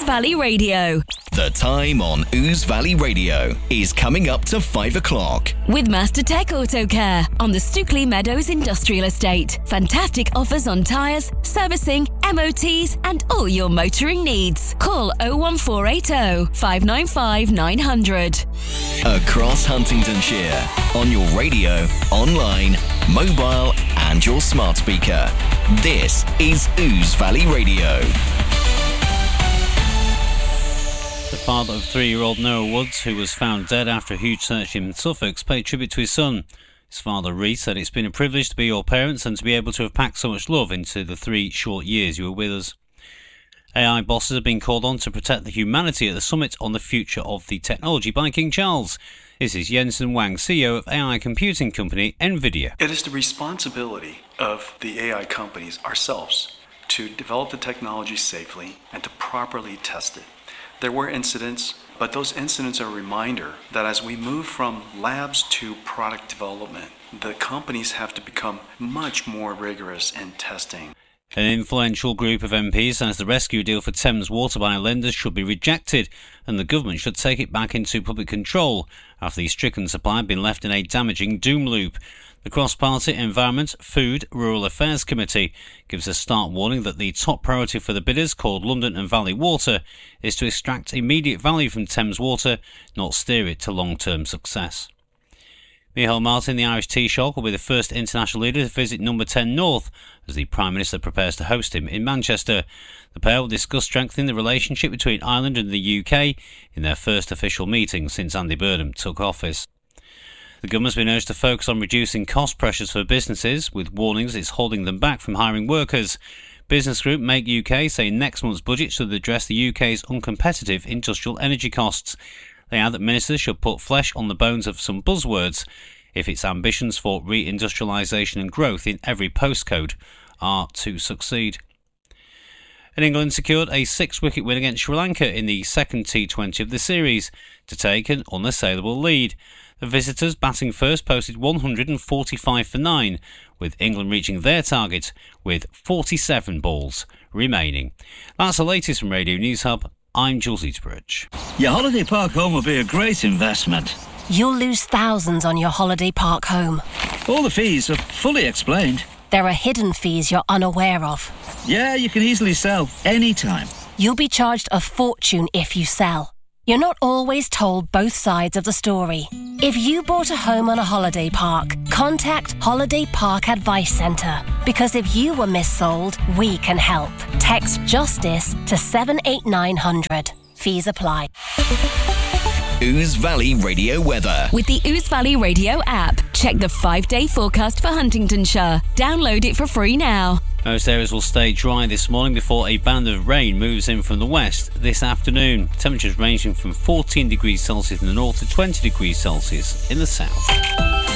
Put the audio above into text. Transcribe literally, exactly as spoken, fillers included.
Valley Radio. The time on Ouse Valley Radio is coming up to five o'clock. With Master Tech Auto Care on the Stookley Meadows Industrial Estate. Fantastic offers on tyres, servicing, M O Ts and all your motoring needs. Call oh one four eight oh, five nine five, nine hundred. Across Huntingdonshire, on your radio, online, mobile and your smart speaker. This is Ouse Valley Radio. The father of three-year-old Noah Woods, who was found dead after a huge search in Suffolk, paid tribute to his son. His father, Reece, said, "It's been a privilege to be your parents and to be able to have packed so much love into the three short years you were with us." A I bosses have been called on to protect the humanity at the summit on the future of the technology by King Charles. This is Jensen Huang, C E O of A I computing company NVIDIA. It is the responsibility of the A I companies, ourselves, to develop the technology safely and to properly test it. There were incidents, but those incidents are a reminder that as we move from labs to product development, the companies have to become much more rigorous in testing. An influential group of M Ps says the rescue deal for Thames Water by lenders should be rejected and the government should take it back into public control after the stricken supply had been left in a damaging doom loop. The Cross-Party Environment, Food, Rural Affairs Committee gives a stark warning that the top priority for the bidders, called London and Valley Water, is to extract immediate value from Thames Water, not steer it to long-term success. Micheál Martin, the Irish Taoiseach, will be the first international leader to visit Number ten North as the Prime Minister prepares to host him in Manchester. The pair will discuss strengthening the relationship between Ireland and the U K in their first official meeting since Andy Burnham took office. The government's been urged to focus on reducing cost pressures for businesses, with warnings it's holding them back from hiring workers. Business group Make U K say next month's budget should address the U K's uncompetitive industrial energy costs. They add that ministers should put flesh on the bones of some buzzwords if its ambitions for reindustrialisation and growth in every postcode are to succeed. And England secured a six-wicket win against Sri Lanka in the second T twenty of the series to take an unassailable lead. The visitors, batting first, posted one hundred forty-five for nine, with England reaching their target with forty-seven balls remaining. That's the latest from Radio News Hub. I'm Jules Eatbridge. Your holiday park home will be a great investment. You'll lose thousands on your holiday park home. All the fees are fully explained. There are hidden fees you're unaware of. Yeah, you can easily sell anytime. You'll be charged a fortune if you sell. You're not always told both sides of the story. If you bought a home on a holiday park, contact Holiday Park Advice Centre. Because if you were missold, we can help. Text JUSTICE to seven eight nine hundred. Fees apply. Ouse Valley Radio weather. With the Ouse Valley Radio app, check the five-day forecast for Huntingdonshire. Download it for free now. Most areas will stay dry this morning before a band of rain moves in from the west this afternoon. Temperatures ranging from fourteen degrees Celsius in the north to twenty degrees Celsius in the south.